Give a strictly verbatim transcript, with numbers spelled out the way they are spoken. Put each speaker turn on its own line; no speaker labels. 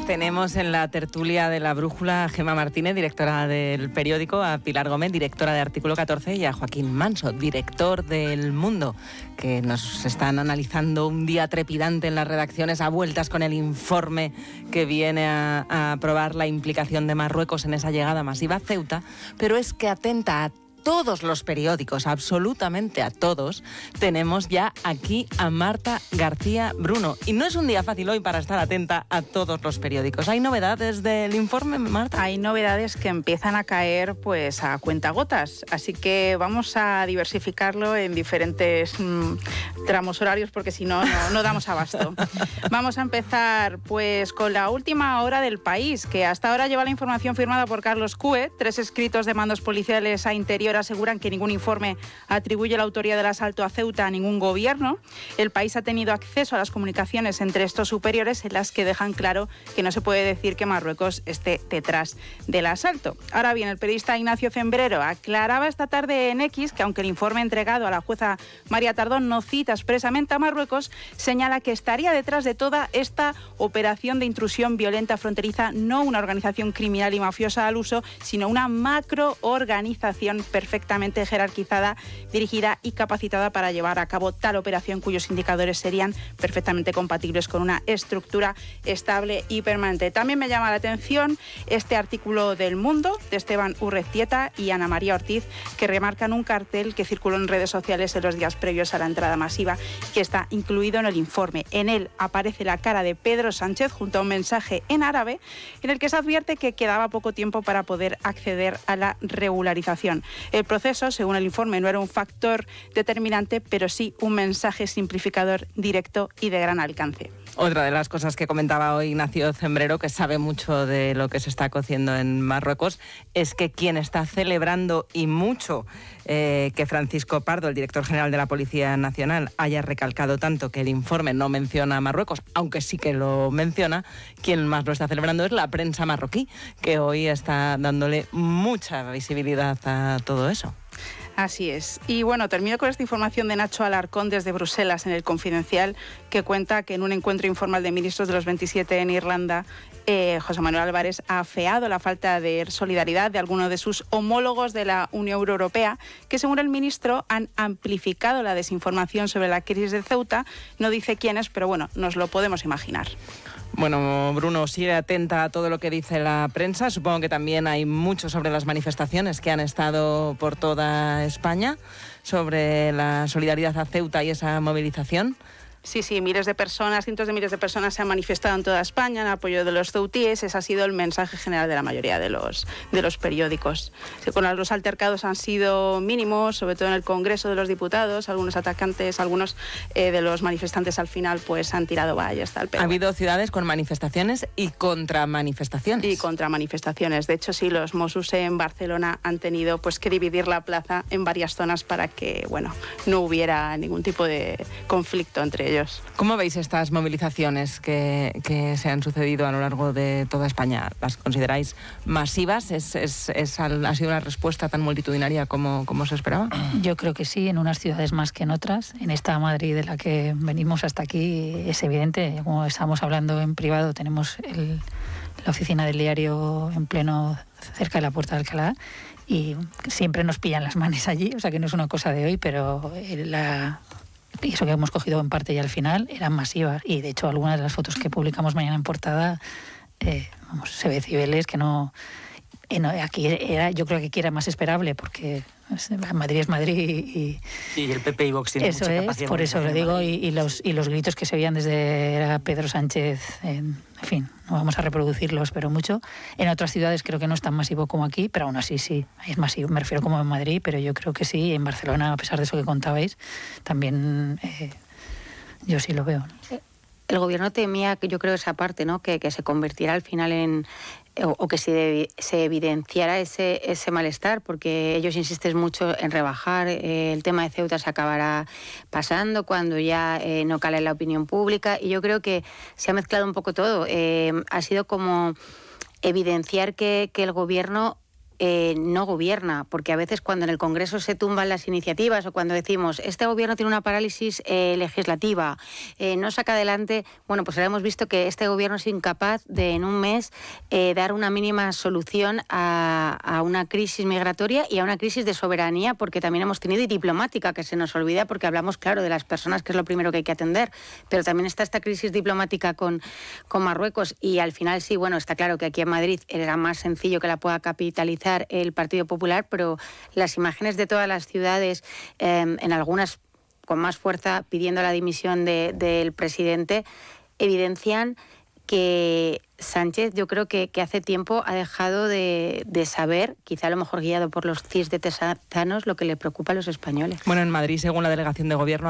Marruecos tenemos en la tertulia de La Brújula a Gemma Martínez, directora del periódico, a Pilar Gómez, directora de Artículo catorce, y a Joaquín Manso, director del Mundo, que nos están analizando un día trepidante en las redacciones a vueltas con el informe que viene a, a aprobar la implicación de Marruecos en esa llegada masiva a Ceuta, pero es que atenta a todos los periódicos, absolutamente a todos. Tenemos ya aquí a Marta García Bruno. Y no es un día fácil hoy para estar atenta a todos los periódicos. ¿Hay novedades del informe, Marta?
Hay novedades que empiezan a caer pues a cuentagotas. Así que vamos a diversificarlo en diferentes mmm, tramos horarios, porque si no, no, no damos abasto. Vamos a empezar pues con la última hora del País, que hasta ahora lleva la información firmada por Carlos Cue. Tres escritos de mandos policiales a Interior aseguran que ningún informe atribuye la autoría del asalto a Ceuta a ningún gobierno. El País ha tenido acceso a las comunicaciones entre estos superiores en las que dejan claro que no se puede decir que Marruecos esté detrás del asalto. Ahora bien, el periodista Ignacio Zembrero aclaraba esta tarde en X que aunque el informe entregado a la jueza María Tardón no cita expresamente a Marruecos, señala que estaría detrás de toda esta operación de intrusión violenta fronteriza no una organización criminal y mafiosa al uso, sino una macroorganización perfectamente jerarquizada, dirigida y capacitada para llevar a cabo tal operación cuyos indicadores serían perfectamente compatibles con una estructura estable y permanente. También me llama la atención este artículo del Mundo de Esteban Urreztieta y Ana María Ortiz, que remarcan un cartel que circuló en redes sociales en los días previos a la entrada masiva, que está incluido en el informe. En él aparece la cara de Pedro Sánchez junto a un mensaje en árabe en el que se advierte que quedaba poco tiempo para poder acceder a la regularización. El proceso, según el informe, no era un factor determinante, pero sí un mensaje simplificador, directo y de gran alcance.
Otra de las cosas que comentaba hoy Ignacio Zembrero, que sabe mucho de lo que se está cociendo en Marruecos, es que quien está celebrando y mucho eh, que Francisco Pardo, el director general de la Policía Nacional, haya recalcado tanto que el informe no menciona a Marruecos, aunque sí que lo menciona, quien más lo está celebrando es la prensa marroquí, que hoy está dándole mucha visibilidad a todo eso.
Así es. Y bueno, termino con esta información de Nacho Alarcón desde Bruselas en El Confidencial, que cuenta que en un encuentro informal de ministros de los veintisiete en Irlanda, eh, José Manuel Álvarez ha afeado la falta de solidaridad de algunos de sus homólogos de la Unión Europea, que según el ministro han amplificado la desinformación sobre la crisis de Ceuta. No dice quiénes, pero bueno, nos lo podemos imaginar.
Bueno, Bruno, sigue atenta a todo lo que dice la prensa. Supongo que también hay mucho sobre las manifestaciones que han estado por toda España, sobre la solidaridad a Ceuta y esa movilización.
Sí, sí, miles de personas, cientos de miles de personas se han manifestado en toda España en apoyo de los ceutíes. Ese ha sido el mensaje general de la mayoría de los, de los periódicos. Los altercados han sido mínimos, sobre todo en el Congreso de los Diputados. Algunos atacantes, algunos eh, de los manifestantes al final pues han tirado vallas. Tal, pero
ha habido ciudades con manifestaciones y contramanifestaciones.
Y contramanifestaciones. De hecho, sí, los Mossos en Barcelona han tenido pues que dividir la plaza en varias zonas para que, bueno, no hubiera ningún tipo de conflicto entre ellos.
¿Cómo veis estas movilizaciones que, que se han sucedido a lo largo de toda España? ¿Las consideráis masivas? ¿Es, es, es, ¿Ha sido una respuesta tan multitudinaria como, como se esperaba?
Yo creo que sí, en unas ciudades más que en otras. En esta Madrid de la que venimos hasta aquí es evidente. Como estamos hablando en privado, tenemos el, la oficina del diario en pleno cerca de la Puerta de Alcalá y siempre nos pillan las manos allí. O sea que no es una cosa de hoy, pero la... y eso que hemos cogido en parte ya al final, eran masivas. Y de hecho algunas de las fotos que publicamos mañana en portada, eh, vamos, se ve Cibeles que no, eh, no... Aquí era, yo creo que aquí era más esperable porque Madrid es Madrid y...
Y el P P y Vox tienen
eso
mucha
es,
capacidad.
Por eso lo digo, y, y, los, y los gritos que se oían desde era Pedro Sánchez, en, en fin, no vamos a reproducirlos, pero mucho. En otras ciudades creo que no es tan masivo como aquí, pero aún así sí, es masivo, me refiero como en Madrid, pero yo creo que sí, en Barcelona, a pesar de eso que contabais, también eh, yo sí lo veo, ¿no?
El gobierno temía, que yo creo, esa parte, ¿no? Que, que se convirtiera al final en... o, o que se, se evidenciara ese, ese malestar, porque ellos insisten mucho en rebajar. Eh, el tema de Ceuta se acabará pasando cuando ya eh, no cala en la opinión pública, y yo creo que se ha mezclado un poco todo. Eh, ha sido como evidenciar que, que el gobierno eh, no gobierna, porque a veces cuando en el Congreso se tumban las iniciativas o cuando decimos este gobierno tiene una parálisis eh, legislativa, eh, no saca adelante, bueno, pues ahora hemos visto que este gobierno es incapaz de en un mes eh, dar una mínima solución a, a una crisis migratoria y a una crisis de soberanía, porque también hemos tenido, y diplomática, que se nos olvida porque hablamos, claro, de las personas, que es lo primero que hay que atender, pero también está esta crisis diplomática con, con Marruecos, y al final sí, bueno, está claro que aquí en Madrid era más sencillo que la pueda capitalizar el Partido Popular, pero las imágenes de todas las ciudades, eh, en algunas con más fuerza, pidiendo la dimisión de, del presidente, evidencian que Sánchez, yo creo que, que hace tiempo ha dejado de, de saber, quizá a lo mejor guiado por los cis de Tesanos, lo que le preocupa a los españoles.
Bueno, en Madrid, según la delegación de gobierno,